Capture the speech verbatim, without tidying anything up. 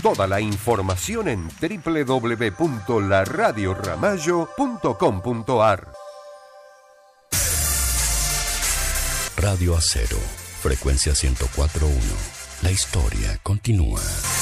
Toda la información en doble u doble u doble u punto la radio ramallo punto com punto a r. Radio Acero, frecuencia ciento cuatro punto uno. La historia continúa.